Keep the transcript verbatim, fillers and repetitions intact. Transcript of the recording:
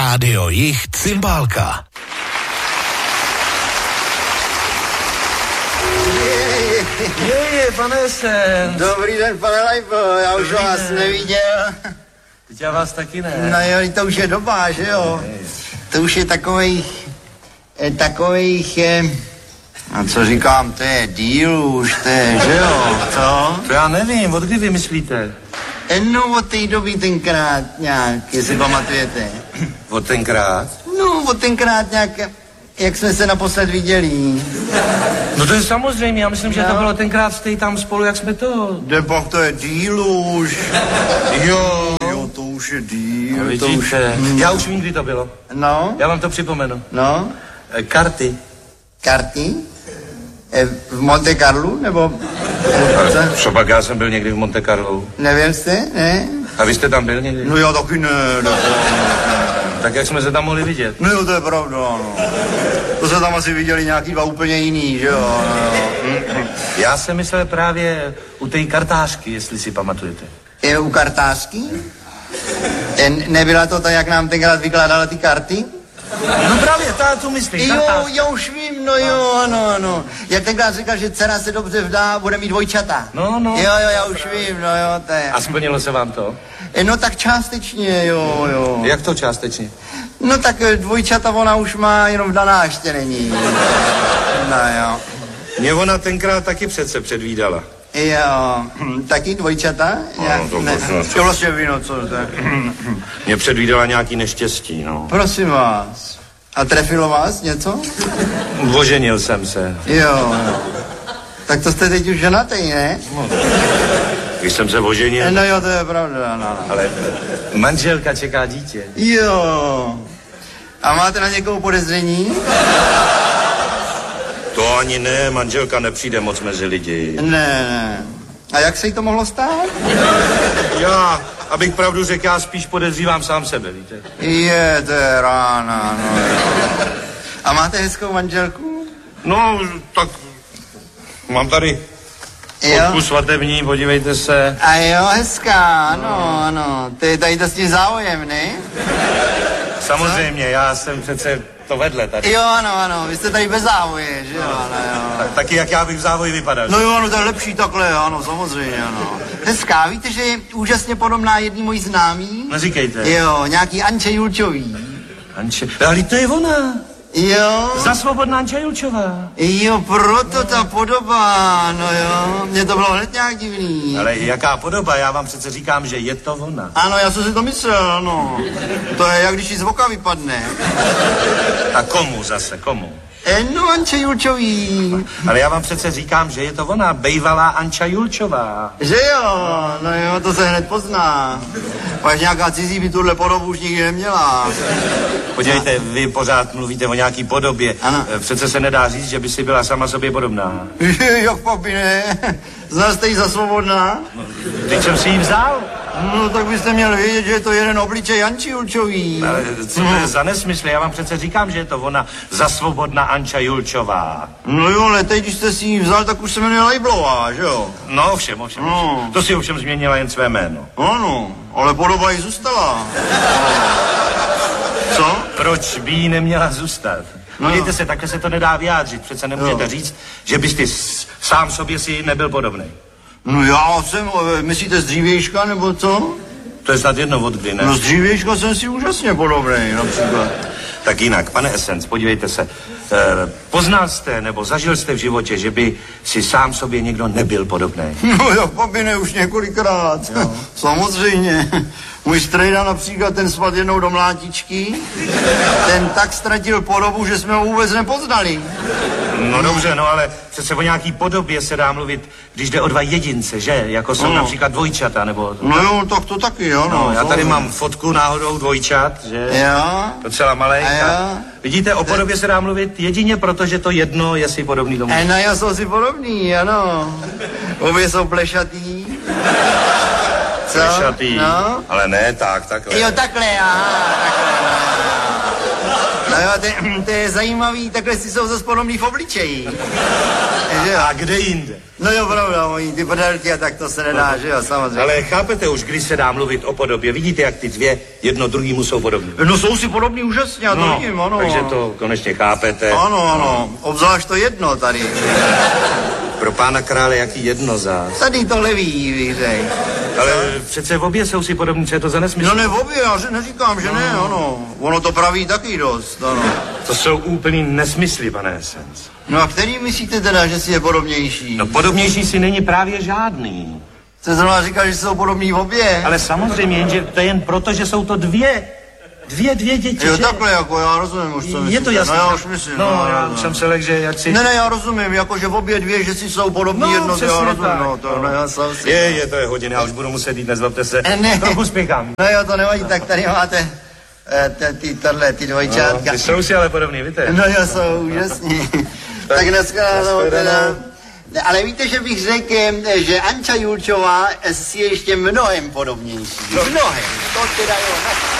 Rádio Jich Cymbálka. Je, je, pane Sen. Dobrý den, pane Lajbo, já už Dobrý vás den. neviděl. Teď já vás taky ne. No jo, to už je doba, že jo? To už je takových, eh, takových, eh, a co říkám, to je díl už, to je, že jo, co? To já nevím, od kdy vy myslíte? Eh, No od té doby tenkrát nějak, jestli pamatujete. Od tenkrát? No od tenkrát nějak, jak jsme se naposled viděli. No to je samozřejmě, já myslím, že No. to bylo tenkrát stej tam spolu, jak jsme to... Depak, to je díl už. Jo. Jo, to už je díl. No, to už... vidíte, já už vím, kdy to bylo. No, Já vám to připomenu. no, E, Karty. karty? Eh, v Monte Carlo, nebo... eh, co? Šopak, já jsem byl někdy v Monte Carlo. Nevím jste, ne? A vy jste tam byl někdy? No já taky ne, ne, ne. Tak jak jsme se tam mohli vidět? No jo, to je pravda, no. To se tam asi viděli nějaký dva úplně jiný, že jo? No. Já jsem myslel právě u té kartářky, jestli si pamatujete. Je u kartářky? Eh, Nebyla to ta, jak nám tenkrát vykládala ty karty? No právě, ta tu myslím, Jo, kartářka. já už vím, no jo, ano, ano. Jak tenkrát říkal, že dcera se dobře vdá, bude mít dvojčata. No, no. Jo, jo, já už vím, no jo, to je. A splnilo se vám to? Eh, No tak částečně, jo, jo. Jak to částečně? No tak eh, dvojčata ona už má, jenom vdaná ještě není. No jo. Mě ona tenkrát taky přece předvídala. Jo, hm, taky dvojčata? Já, Ano, to ne, možná. to vlastně vino, co to je. Mě předvídala nějaký neštěstí, no. Prosím vás. A trefilo vás něco? Oženil jsem se. Jo, jo. Tak to jste teď už ženatý, ne? Když jsem se oženil, No jo, to je pravda, no. ale manželka čeká dítě. Jo. A máte na někoho podezření? To ani ne, manželka nepřijde moc mezi lidi. Ne, ne. A jak se jí to mohlo stát? Já, abych pravdu řekl, já spíš podezřívám sám sebe, víte. Je, to je rána, no. A máte hezkou manželku? No, tak mám tady fotku svatební, podívejte se. A jo, hezká, ano, ano. Ty tady to s tím závojem, ne? Samozřejmě, já jsem přece to vedle tady. Jo, ano, ano, vy jste tady bez závoje, že jo, ano, jo. Tak, taky jak já bych v závoji vypadal. No jo, ano, to je lepší takhle, ano, samozřejmě, ano. Hezká, víte, že je úžasně podobná jedný mojí známý? Neříkejte. Jo, nějaký Anče Julčový. Anče, ale to je ona. Jo. Za svobodná Anča Julčová. Jo, proto ta podoba, no jo, mně to bylo hned nějak divný. Ale jaká podoba, já vám přece říkám, že je to ona. Ano, já jsem si to myslel, no. To je jak když jí z voka vypadne. A komu zase, komu? E, no, Anče Julčový. Ale já vám přece říkám, že je to ona, bejvalá Anča Julčová. Že jo, no jo, to se hned pozná. Pak nějaká cizí by tuhle podobu už nikdy neměla. Podívejte, vy pořád mluvíte o nějaký podobě. Ano. Přece se nedá říct, že by si byla sama sobě podobná. Jak pak by ne? Znal jste jí za svobodná? Teď jsem si ji vzal. No, tak byste měl vědět, že je to jeden obličej Anči Julčový. Ale co to je za nesmysl? Já vám přece říkám, že je to ona, za svobodná Anča Julčová. No jo, ale teď, když jste si ji vzal, tak už se jmenuje Lajblová, že jo? No, ovšem, ovšem. No. ovšem. To si ovšem změnila jen své jméno. Ano, ale podoba jí zůstala. Co? Proč by jí neměla zůstat? No. Podívejte se, takhle se to nedá vyjádřit. Přece nemůžete Jo. říct, že byste s- sám sobě si nebyl podobný. No já jsem, eh, myslíte z dřívějška, nebo co? To je snad jedno od kdy, ne? No z dřívějška jsem si úžasně podobný, například. Tak jinak, pane Essence, podívejte se. Eh, poznal jste nebo zažil jste v životě, že by si sám sobě někdo nebyl podobný? No jak papine už několikrát. Samozřejmě. Můj strejda například, ten spadl jednou do mlátičky, ten tak ztratil podobu, že jsme ho vůbec nepoznali. No dobře, no ale přece o nějaký podobě se dá mluvit, když jde o dva jedince, že? Jako jsou No. například dvojčata, nebo... No jo, tak to taky, jo. No, já tady samozřejmě. mám fotku náhodou dvojčat, že? Jo. Docela malenka. A jo. Vidíte, o podobě se dá mluvit jedině proto, že to jedno je si podobný tomu. E, no já jsou si podobný, ano. Obě jsou plešatý. Co? Plešatý. No. Ale ne tak, takhle. Jo, takhle, aha, takhle. No jo, to, to je zajímavý, takhle si jsou zase podobný v obličeji. Že? A kde jinde? No jo, pravda, mojí ty prdelky a tak to se nedá, že jo, samozřejmě. Ale chápete už, kdy se dá mluvit o podobě? Vidíte, jak ty dvě jedno druhýmu jsou podobní? No jsou si podobný úžasně, já to No, vidím, ano. takže to konečně chápete. Ano, ano, obzvlášť to jedno tady. Pro pána krále, jaký jedno zás. Tady tohle ví, bych řekl. Ale přece v obě jsou si podobní, co je to za nesmysl? No ne v obě, já že neříkám, že no. ne, ano. Ono to praví taky dost, ano. To jsou úplný nesmysly, pane Essence. No a který myslíte teda, že si je podobnější? No podobnější si není právě žádný. Jste zrovna říkal, že jsou podobní v obě. Ale samozřejmě, jenže to je jen proto, že jsou to dvě. Dvě, dvě děti, Jo, že? takhle, jako já rozumím už, co myslíte. Je to jasné. No já už myslím. No, no, já no, už jsem se lek, že jak si... Ne, ne, já rozumím, jako že v obě dvě, že si jsou podobní No, jedno, přesně já rozumím, tak. no, to, no, já jsem si... Je, je, to je hodin, já už budu muset jít, nezlobte se. Ne. Trochu spěchám. No jo, to nevadí, tak tady máte eh, te, ty, tohle, ty dvojčátka. No, ty jsou si ale podobný, víte? No jo, jsou úžasní. Tak dneska no, teda... Ale víte, že bych řekl, že Anča Julčová si je ještě mnohem podobnější. Mnohem. To teda jo, na...